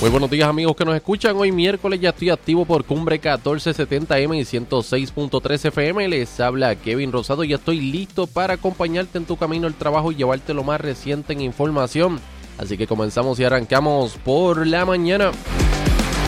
Muy buenos días amigos que nos escuchan. Hoy miércoles ya estoy activo por Cumbre 1470M y 106.3 FM. Les habla Kevin Rosado y estoy listo para acompañarte en tu camino al trabajo y llevarte lo más reciente en información. Así que comenzamos y arrancamos por la mañana.